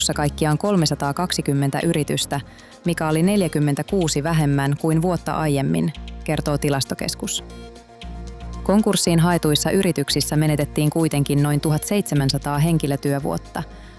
kaikkiaan 320 yritystä, mikä oli 46 vähemmän kuin vuotta aiemmin, kertoo Tilastokeskus. Konkurssiin haetuissa yrityksissä menetettiin kuitenkin noin 1700 henkilötyövuotta,